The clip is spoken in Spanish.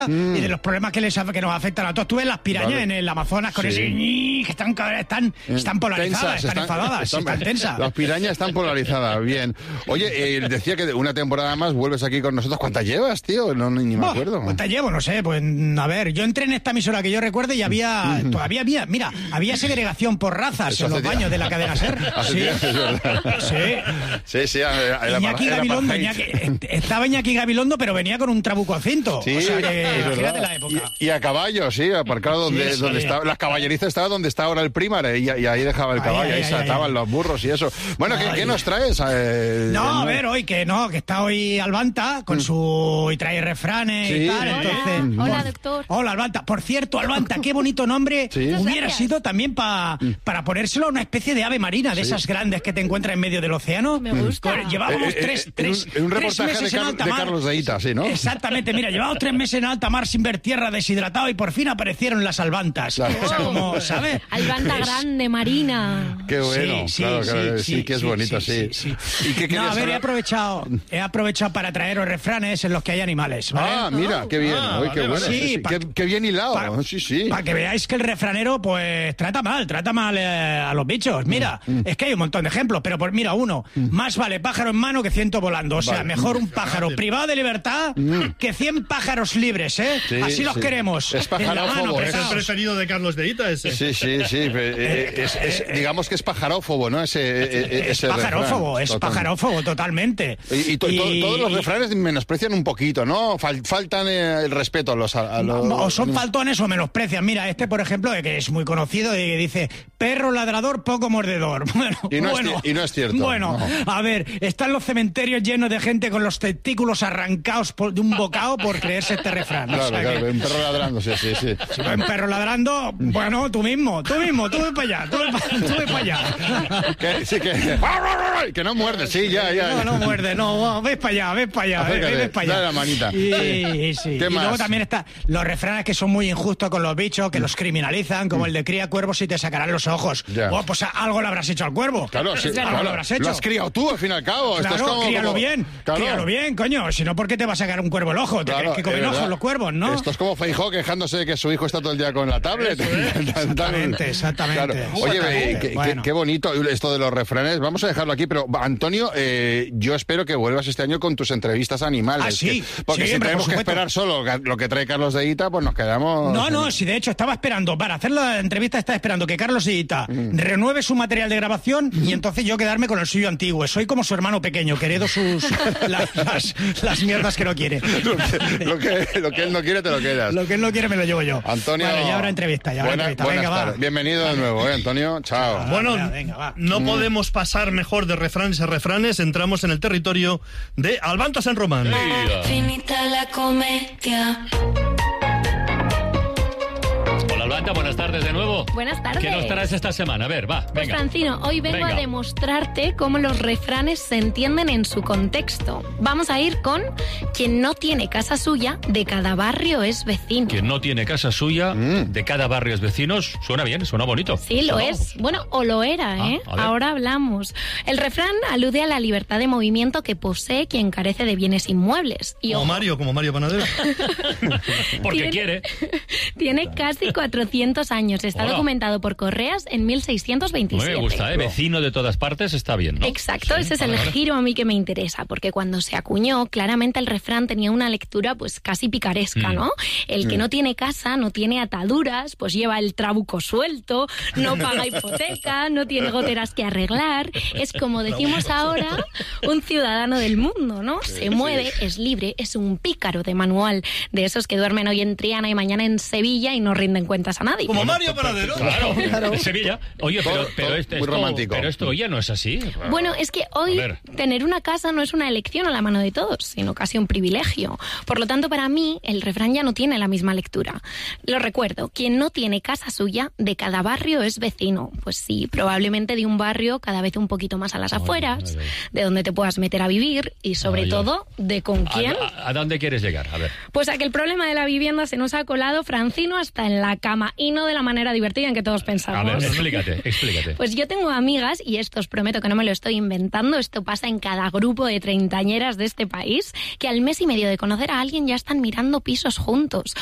y de los problemas que nos afectan a todos. Tú ves las pirañas en el Amazonas con ese que están polarizadas, están enfadadas, están tensas. Las pirañas están polarizadas, bien. Oye, decía que de una temporada más vuelves aquí con nosotros. ¿Cuántas llevas, tío? Ni me acuerdo. ¿Cuántas llevo? No sé, pues a ver, yo entré en esta emisora que yo recuerde y todavía había segregación por razas en los baños de la cadena SER. Sí. Iñaki Gabilondo, estaba Iñaki Gabilondo, pero venía con un trabuco al cinto. Sí, o sea que imagínate la época. Y a caballo, sí, aparcado donde estaba, las caballerizas estaba donde está ahora el Primar, y ahí dejaba el caballo, ahí se ataban los burros y eso. Bueno, ¿qué nos traes? A ver, hoy que está hoy Albanta con y trae refranes y tal. Entonces, hola, doctor. Hola, Albanta. Por cierto, Albanta, qué bonito nombre hubiera sido también para ponérselo a una especie de ave marina, de esas grandes que te encuentras en medio del océano. Me gusta. Llevábamos en un reportaje de Carlos de Hita, sí, ¿no? Exactamente, mira, llevábamos 3 meses en alta mar sin ver tierra, deshidratado, y por fin aparecieron las albantas. Claro. O sea, como, ¿sabes? Albanta grande, marina. Qué bueno, sí, que es bonito, sí. ¿Y qué querías hablar? He aprovechado para traeros refranes en los que hay animales, ¿vale? Ah, mira, qué bien, qué bueno. Sí, qué bien hilado, sí. Para que veáis que el refranero, pues, trata mal a los bichos. Mira, es que hay un montón de ejemplos, pero pues mira, uno, más vale pájaro en mano que 100 volando. O sea, mejor un pájaro privado de libertad que 100 pájaros libres, ¿eh? Sí, así los queremos. Es pajarófobo. Es el preferido de Carlos de Hita, ese. Sí. Digamos que es pajarófobo, ¿no? Es pajarófobo, totalmente. Y todos los refranes menosprecian un poquito, ¿no? Faltan el respeto a los... O son faltones o menosprecian. Mira, por ejemplo, que es muy conocido, y dice, perro ladrador, poco mordedor. Y no es cierto. Bueno, no. A ver, están los cementerios llenos de gente con los testículos arrancados de un bocado por creerse este refrán. Claro, un perro ladrando, sí. Un perro ladrando, bueno, tú mismo, tú ve para allá. Que no muerde, sí, ya. No muerde, no, ves para allá. Dale la manita. Sí. ¿Qué Y más? luego también está los refranes que son muy injustos con los bichos, que los criminalizan, como el de cría cuervos y te sacarán los ojos. Pues algo le habrás hecho al cuervo. Claro, sí. Algo le habrás hecho. Lo has criado tú, al fin y al cabo. Claro, esto es como, críalo bien, coño. Si no, ¿por qué te va a sacar un cuervo el ojo? ¿Te crees que comen ojos los cuervos, no? Esto es como Feijóo quejándose de que su hijo está todo el día con la tablet. Exactamente. Claro. Oye, qué bonito esto de los refranes. Vamos a dejarlo aquí, pero Antonio, yo espero que vuelvas este año con tus entrevistas animales. Ah, sí. Porque si tenemos que esperar solo lo que trae Carlos de Hita, pues nos quedamos... No, si de hecho estaba esperando, para hacer la entrevista estaba esperando que Carlos de Hita renueve su material de grabación y entonces yo quedarme con el suyo antiguo. Soy como su hermano pequeño, que heredo las mierdas que no quiere. Lo que él no quiere, te lo quedas. Lo que él no quiere me lo llevo yo. Antonio... Vale, ya habrá entrevista. Buenas tardes. Bienvenido de nuevo, Antonio. Chao. Bueno, no podemos pasar mejor de refranes a refranes. Entramos en el territorio de Albanta San Román. Finita la comedia. Hola, Albanta, buenas tardes de nuevo. Buenas tardes. ¿Qué nos traes esta semana? A ver, va, venga. Pues Francino, hoy vengo a demostrarte cómo los refranes se entienden en su contexto. Vamos a ir con quien no tiene casa suya, de cada barrio es vecino. Quien no tiene casa suya, de cada barrio es vecino. Suena bien, suena bonito. Sí, lo es. Bueno, o lo era, ¿eh? Ahora hablamos. El refrán alude a la libertad de movimiento que posee quien carece de bienes inmuebles. Y como Mario Panadero. Porque quiere. Tiene casi 400 años. Está documentado por Correas en 1627. Me gusta, ¿eh? Vecino de todas partes está bien, ¿no? Exacto, sí, ese es el giro a mí que me interesa, porque cuando se acuñó, claramente el refrán tenía una lectura pues casi picaresca, ¿no? El que no tiene casa, no tiene ataduras, pues lleva el trabuco suelto, no paga hipoteca, no tiene goteras que arreglar. Es como decimos ahora, un ciudadano del mundo, ¿no? Se mueve, es libre, es un pícaro de manual, de esos que duermen hoy en Triana y mañana en Sevilla y no rinden cuentas a nadie. Como Mario Panadero. Claro, en Sevilla. Oye, pero muy romántico. Pero esto ya no es así. Bueno, es que hoy tener una casa no es una elección a la mano de todos, sino casi un privilegio. Por lo tanto, para mí, el refrán ya no tiene la misma lectura. Lo recuerdo, quien no tiene casa suya, de cada barrio es vecino. Pues sí, probablemente de un barrio cada vez un poquito más a las afueras, de donde te puedas meter a vivir y sobre todo de con quién. ¿A dónde quieres llegar? A ver. Pues a que el problema de la vivienda se nos ha colado, Francino, hasta en la cama. y no de la manera divertida en que todos pensamos. A ver, explícate. Pues yo tengo amigas, y esto os prometo que no me lo estoy inventando, esto pasa en cada grupo de treintañeras de este país, que al mes y medio de conocer a alguien ya están mirando pisos juntos.